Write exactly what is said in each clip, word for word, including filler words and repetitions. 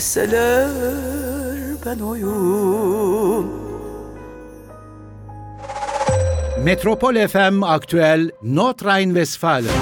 deseler ben oyum. Metropol F M Aktüel Nordrhein-Westfalen.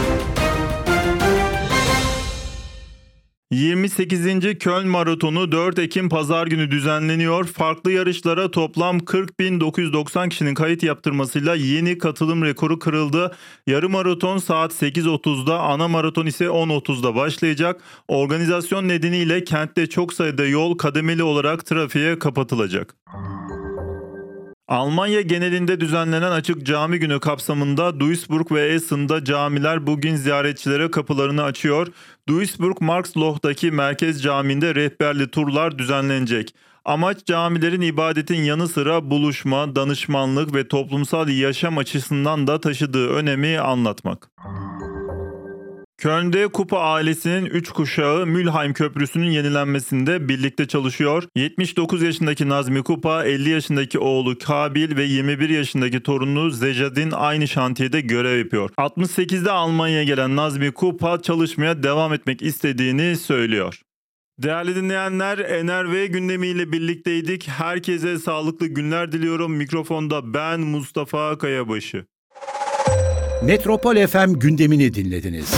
yirmi sekizinci Köln Maratonu dört Ekim Pazar günü düzenleniyor. Farklı yarışlara toplam kırk bin dokuz yüz doksan kişinin kayıt yaptırmasıyla yeni katılım rekoru kırıldı. Yarım maraton saat sekiz otuzda, ana maraton ise on otuzda başlayacak. Organizasyon nedeniyle kentte çok sayıda yol kademeli olarak trafiğe kapatılacak. Almanya genelinde düzenlenen Açık Cami Günü kapsamında Duisburg ve Essen'da camiler bugün ziyaretçilere kapılarını açıyor. Duisburg-Marxloh'taki Merkez Camii'nde rehberli turlar düzenlenecek. Amaç camilerin ibadetin yanı sıra buluşma, danışmanlık ve toplumsal yaşam açısından da taşıdığı önemi anlatmak. Köln'de Kupa ailesinin üç kuşağı Mülheim Köprüsü'nün yenilenmesinde birlikte çalışıyor. yetmiş dokuz yaşındaki Nazmi Kupa, elli yaşındaki oğlu Kabil ve yirmi bir yaşındaki torunu Zejadin aynı şantiyede görev yapıyor. altmış sekizde Almanya'ya gelen Nazmi Kupa çalışmaya devam etmek istediğini söylüyor. Değerli dinleyenler, N R V gündemiyle birlikteydik. Herkese sağlıklı günler diliyorum. Mikrofonda ben Mustafa Kayabaşı. Metropol F M gündemini dinlediniz.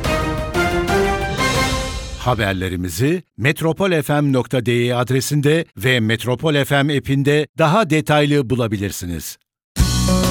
Haberlerimizi metropol f m nokta d e adresinde ve Metropol F M app'inde daha detaylı bulabilirsiniz.